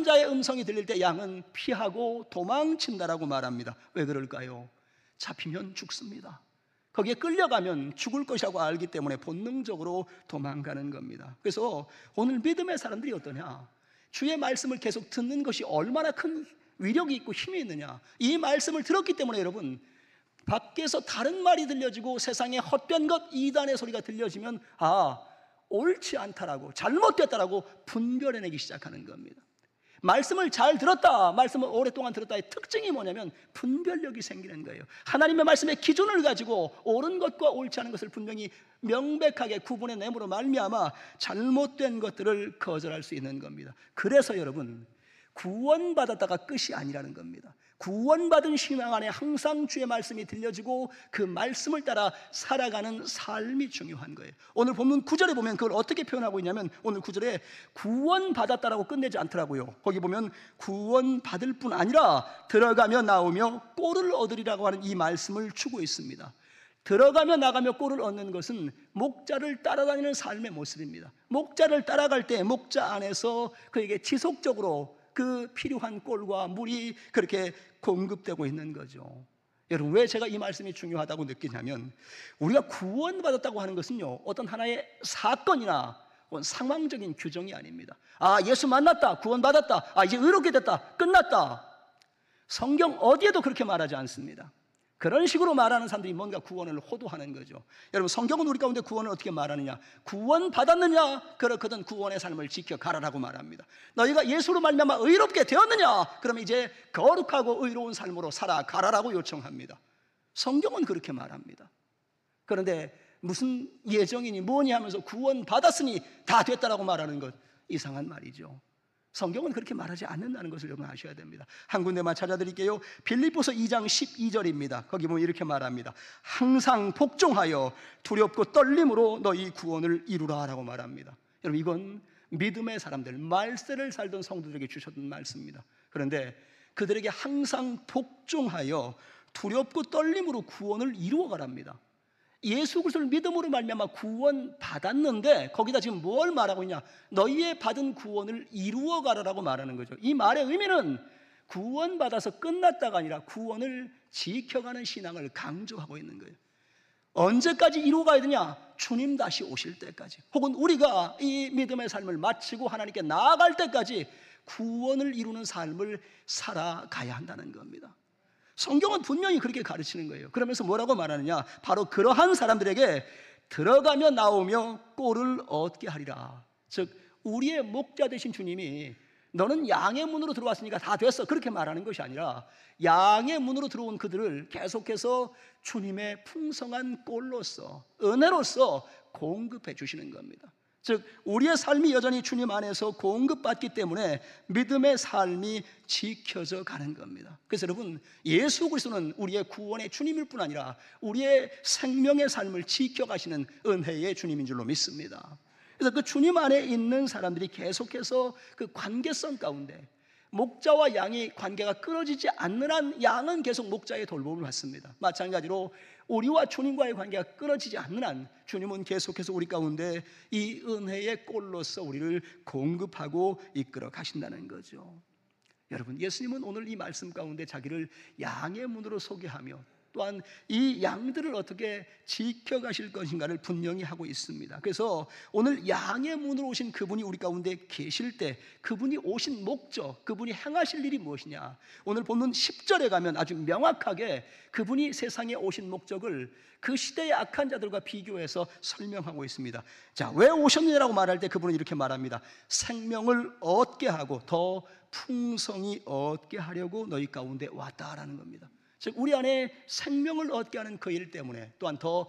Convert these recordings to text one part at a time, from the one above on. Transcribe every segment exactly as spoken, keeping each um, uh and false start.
사냥자의 음성이 들릴 때 양은 피하고 도망친다라고 말합니다. 왜 그럴까요? 잡히면 죽습니다. 거기에 끌려가면 죽을 것이라고 알기 때문에 본능적으로 도망가는 겁니다. 그래서 오늘 믿음의 사람들이 어떠냐? 주의 말씀을 계속 듣는 것이 얼마나 큰 위력이 있고 힘이 있느냐? 이 말씀을 들었기 때문에 여러분, 밖에서 다른 말이 들려지고 세상의 헛된 것, 이단의 소리가 들려지면 아, 옳지 않다라고, 잘못됐다라고 분별해내기 시작하는 겁니다. 말씀을 잘 들었다, 말씀을 오랫동안 들었다의 특징이 뭐냐면 분별력이 생기는 거예요. 하나님의 말씀의 기준을 가지고 옳은 것과 옳지 않은 것을 분명히 명백하게 구분해내므로 말미암아 잘못된 것들을 거절할 수 있는 겁니다. 그래서 여러분, 구원받았다가 끝이 아니라는 겁니다. 구원받은 신앙 안에 항상 주의 말씀이 들려지고 그 말씀을 따라 살아가는 삶이 중요한 거예요. 오늘 본문 구 절에 보면 그걸 어떻게 표현하고 있냐면, 오늘 구 절에 구원받았다라고 끝내지 않더라고요. 거기 보면 구원받을 뿐 아니라 들어가며 나오며 꼴을 얻으리라고 하는 이 말씀을 주고 있습니다. 들어가며 나가며 꼴을 얻는 것은 목자를 따라다니는 삶의 모습입니다. 목자를 따라갈 때 목자 안에서 그에게 지속적으로 그 필요한 꼴과 물이 그렇게 공급되고 있는 거죠. 여러분, 왜 제가 이 말씀이 중요하다고 느끼냐면, 우리가 구원받았다고 하는 것은요, 어떤 하나의 사건이나 상황적인 규정이 아닙니다. 아, 예수 만났다, 구원받았다, 아, 이제 의롭게 됐다, 끝났다. 성경 어디에도 그렇게 말하지 않습니다. 그런 식으로 말하는 사람들이 뭔가 구원을 호도하는 거죠. 여러분, 성경은 우리 가운데 구원을 어떻게 말하느냐? 구원 받았느냐? 그렇거든 구원의 삶을 지켜가라라고 말합니다. 너희가 예수로 말미암아 의롭게 되었느냐? 그럼 이제 거룩하고 의로운 삶으로 살아가라라고 요청합니다. 성경은 그렇게 말합니다. 그런데 무슨 예정이니 뭐니 하면서 구원 받았으니 다 됐다라고 말하는 것, 이상한 말이죠. 성경은 그렇게 말하지 않는다는 것을 여러분 아셔야 됩니다. 한 군데만 찾아드릴게요. 빌립보서 이 장 십이 절입니다. 거기 보면 이렇게 말합니다. 항상 복종하여 두렵고 떨림으로 너희 구원을 이루라 라고 말합니다. 여러분, 이건 믿음의 사람들, 말세를 살던 성도들에게 주셨던 말씀입니다. 그런데 그들에게 항상 복종하여 두렵고 떨림으로 구원을 이루어가랍니다. 예수 그리스도를 믿음으로 말미암아 구원 받았는데 거기다 지금 뭘 말하고 있냐? 너희의 받은 구원을 이루어 가라라고 말하는 거죠. 이 말의 의미는 구원 받아서 끝났다가 아니라 구원을 지켜가는 신앙을 강조하고 있는 거예요. 언제까지 이루어 가야 되냐? 주님 다시 오실 때까지, 혹은 우리가 이 믿음의 삶을 마치고 하나님께 나아갈 때까지 구원을 이루는 삶을 살아가야 한다는 겁니다. 성경은 분명히 그렇게 가르치는 거예요. 그러면서 뭐라고 말하느냐? 바로 그러한 사람들에게 들어가며 나오며 꼴을 얻게 하리라. 즉, 우리의 목자 되신 주님이 너는 양의 문으로 들어왔으니까 다 됐어, 그렇게 말하는 것이 아니라 양의 문으로 들어온 그들을 계속해서 주님의 풍성한 꼴로서, 은혜로서 공급해 주시는 겁니다. 즉, 우리의 삶이 여전히 주님 안에서 공급받기 때문에 믿음의 삶이 지켜져 가는 겁니다. 그래서 여러분, 예수 그리스도는 우리의 구원의 주님일 뿐 아니라 우리의 생명의 삶을 지켜가시는 은혜의 주님인 줄로 믿습니다. 그래서 그 주님 안에 있는 사람들이 계속해서 그 관계성 가운데, 목자와 양의 관계가 끊어지지 않는 한 양은 계속 목자의 돌봄을 받습니다. 마찬가지로 우리와 주님과의 관계가 끊어지지 않는 한 주님은 계속해서 우리 가운데 이 은혜의 꼴로서 우리를 공급하고 이끌어 가신다는 거죠. 여러분, 예수님은 오늘 이 말씀 가운데 자기를 양의 문으로 소개하며 또한 이 양들을 어떻게 지켜가실 것인가를 분명히 하고 있습니다. 그래서 오늘 양의 문으로 오신 그분이 우리 가운데 계실 때 그분이 오신 목적, 그분이 행하실 일이 무엇이냐? 오늘 본문 십 절에 가면 아주 명확하게 그분이 세상에 오신 목적을 그 시대의 악한 자들과 비교해서 설명하고 있습니다. 자, 왜 오셨느냐라고 말할 때 그분은 이렇게 말합니다. 생명을 얻게 하고 더 풍성히 얻게 하려고 너희 가운데 왔다라는 겁니다. 즉, 우리 안에 생명을 얻게 하는 그 일 때문에 또한 더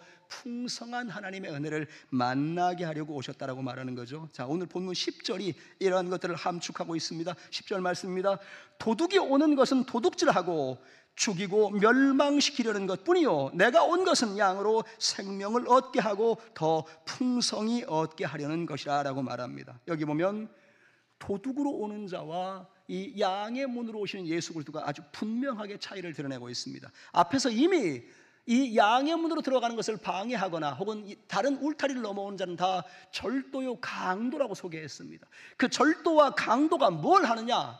풍성한 하나님의 은혜를 만나게 하려고 오셨다라고 말하는 거죠. 자, 오늘 본문 십 절이 이러한 것들을 함축하고 있습니다. 십 절 말씀입니다. 도둑이 오는 것은 도둑질하고 죽이고 멸망시키려는 것뿐이요 내가 온 것은 양으로 생명을 얻게 하고 더 풍성히 얻게 하려는 것이라 라고 말합니다. 여기 보면 도둑으로 오는 자와 이 양의 문으로 오시는 예수 그리스도가 아주 분명하게 차이를 드러내고 있습니다. 앞에서 이미 이 양의 문으로 들어가는 것을 방해하거나 혹은 다른 울타리를 넘어오는 자는 다 절도요 강도라고 소개했습니다. 그 절도와 강도가 뭘 하느냐?